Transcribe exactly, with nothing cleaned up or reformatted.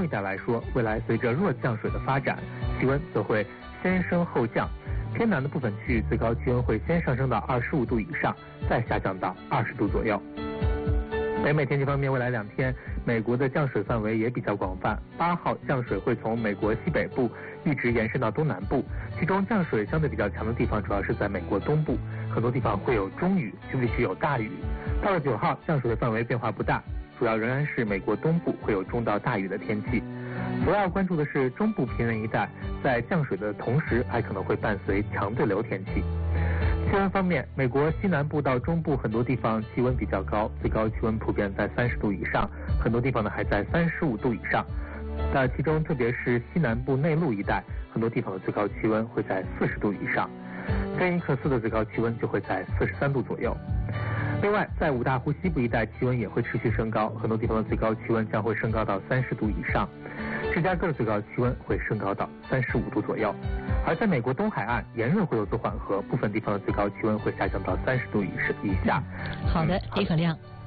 东一带来说，未来随着弱降水的发展，气温则会先升后降。偏南的部分区域最高气温会先上升到二十五度以上，再下降到二十度左右。北美天气方面，未来两天美国的降水范围也比较广泛。八号降水会从美国西北部一直延伸到东南部，其中降水相对比较强的地方主要是在美国东部，很多地方会有中雨，局部地区有大雨。到了九号，降水的范围变化不大，主要仍然是美国东部会有中到大雨的天气。主要关注的是中部平原一带，在降水的同时还可能会伴随强对流天气。气温方面，美国西南部到中部很多地方气温比较高，最高气温普遍在三十度以上，很多地方呢还在三十五度以上。那其中特别是西南部内陆一带，很多地方的最高气温会在四十度以上。菲尼克斯的最高气温就会在四十三度左右。另外，在五大湖西部一带气温也会持续升高，很多地方的最高气温将会升高到三十度以上。芝加哥的最高气温会升高到三十五度左右。而在美国东海岸，炎热会有所缓和，部分地方的最高气温会下降到三十度以以下。 好的，李可亮。